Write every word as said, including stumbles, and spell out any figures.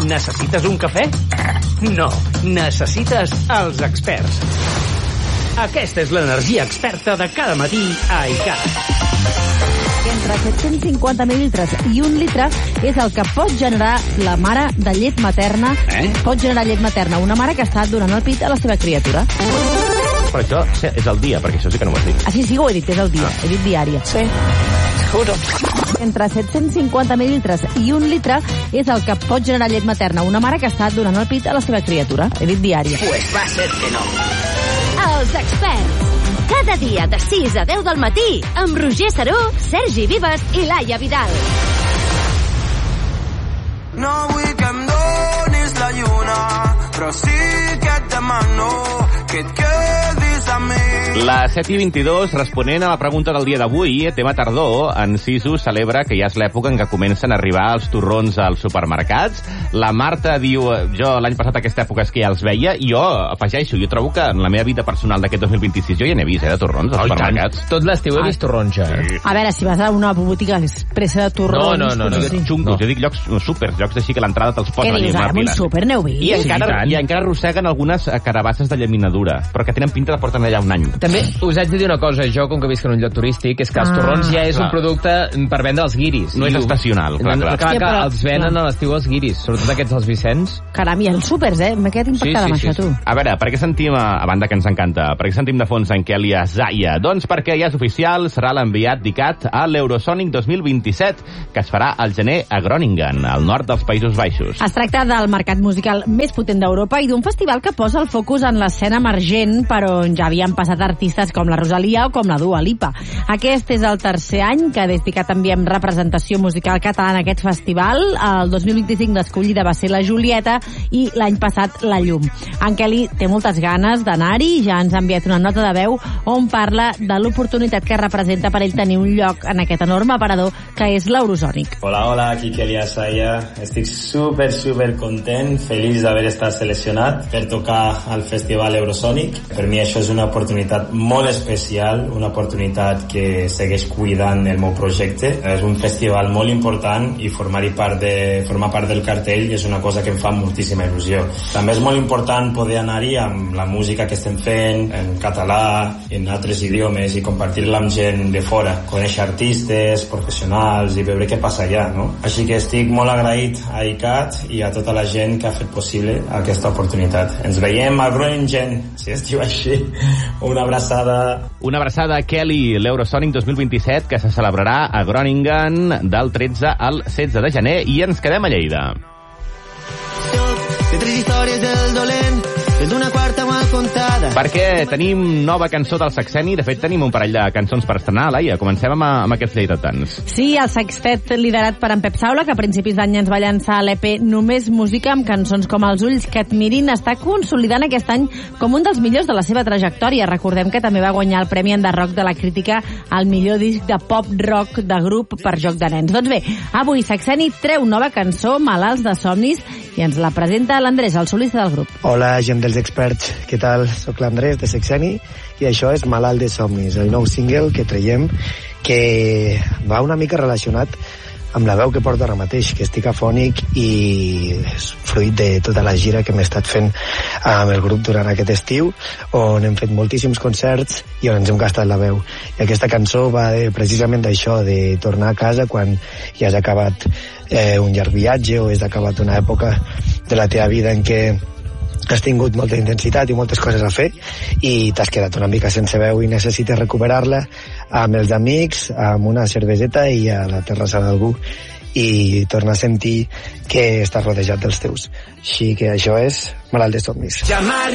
Necessites un cafè? No, necessites els experts. Aquesta és l'energia experta de cada matí a iCat. Entre set-cents cinquanta mil·litres i un litre és el que pot generar la mare de llet materna. Eh? Pot generar llet materna una mare que està donant el pit a la seva criatura. Però això és el dia, perquè això sí que no ho has dit. Ah, sí, sí, ho he dit, és el dia. He dit diària. Sí, seguro. Entre set-cents cinquanta mil·litres i un litre és el que pot generar llet materna una mare que està donant el pit a la seva criatura. He dit diària. Pues va a ser que no. Els experts. Cada dia de sis a deu del matí amb Roger Saró, Sergi Vives i Laia Vidal. No vull que em donis la lluna, però sí que et demano que et quedis amb mi. La set i vint-i-dos, responent a la pregunta del dia d'avui, tema tardor, Enciso celebra que ja és l'època en què comencen a arribar els torrons als supermercats. La Marta diu, jo l'any passat a aquesta època és que ja els veia, i jo afegeixo, jo trobo que en la meva vida personal d'aquest dos mil vint-i-sis jo ja n'he vist, eh, de torrons als supermercats. Tot l'estiu he vist torrons, ja. Sí. A veure, si vas a una botiga expressa de torrons... No, no, no, no, potser sí. Xungos, No. jo dic llocs súpers, llocs així que l'entrada te'ls posa Què allà dius, amb ara, la un pila. súper n'heu vist? I encara, tant. i encara arrosseguen algunes carabasses de llaminadura, però que tenen pinta de portar allà un any. També us haig de dir una cosa, jo, com que visc en un lloc turístic, és que els Ah. torrons ja és Clar. un producte per vendre els guiris. No és I ho- estacional, clar, No, clar. clar, Hòstia, que però- els venen clar. a l'estiu els guiris, sobretot aquests dels Vicenç. Caram, i els súpers, eh? M'he quedat impactada amb això, tu. A veure, per què sentim, a banda que ens encanta, per què sentim de fons en Kelly Azaya? Doncs perquè ja és oficial, serà l'enviat d'ICAT a l'Eurosonic dos mil vint-i-set, que es farà al gener a Groningen, al nord dels Països Baixos. Es tracta del mercat musical més potent d'Europa i d'un festival que posa el focus en l'escena emergent, però on ja havien passat artistes com la Rosalia o com la Dua Lipa. Aquest és el tercer any que des d'ICAT enviem representació musical catalana a aquest festival. El dos mil vint-i-cinc l'escollida va ser la Julieta i l'any passat la Llum. En Kelly té moltes ganes d'anar-hi, ja ens ha enviat una nota de veu on parla de l'oportunitat que representa per ell tenir un lloc en aquest enorme aparador que és l'Eurosonic. Hola, hola, aquí Kelly Azaya. Estic super, super content, feliç d'haver estat seleccionat per tocar al Festival Eurosonic. Per mi això és una oportunitat molt especial, una oportunitat que segueix cuidant el meu projecte. És un festival molt important i formar-hi part de, formar part del cartell és una cosa que em fa moltíssima il·lusió. També és molt important poder anar-hi amb la música que estem fent en català, en altres idiomes i compartir-la amb gent de fora, conèixer artistes, professionals i veure què passa allà, no? Així que estic molt agraït a ICAT i a tota la gent que ha fet possible aquesta oportunitat. Ens veiem a Groningen, si es diu així. Una abraçada. Una abraçada a Kelly, l'Eurosonic dos mil vint-i-set, que se celebrarà a Groningen del tretze al setze de gener, i ens quedem a Lleida. De tres històries del dolent, des d'una quarta mal contada. Perquè tenim nova cançó del Sexeni, de fet tenim un parell de cançons per estrenar, Laia. Comencem amb, amb aquests lleidatans. Sí, el sextet liderat per en Pep Saula, que a principis d'any ens va llançar l'E P Només Música, amb cançons com Els ulls que et mirin, està consolidant aquest any com un dels millors de la seva trajectòria. Recordem que també va guanyar el Premi Enderrock de la crítica al millor disc de pop-rock de grup per Joc de Nens. Doncs bé, avui Sexeni treu nova cançó, Malalts de somnis, i ens la presenta l'Andrés, el solista del grup. Hola, gent dels experts, què tal? Soc l'Andrés de Sexeni i això és Malalt de somnis, el nou single que traiem, que va una mica relacionat amb la veu que porto ara mateix, que estic afònic i és fruit de tota la gira que hem estat fent amb el grup durant aquest estiu, on hem fet moltíssims concerts i on ens hem gastat la veu. I aquesta cançó va de, precisament d'això, de tornar a casa quan ja has acabat eh, un llarg viatge o has acabat una època de la teva vida en què has tingut molta intensitat i moltes coses a fer i t'has quedat una mica sense veu i necessites recuperar-la amb els amics, amb una cerveseta i a la terrassa d'algú i tornar a sentir que estàs rodejat dels teus. Així que això és Malalt de somnis. Llamar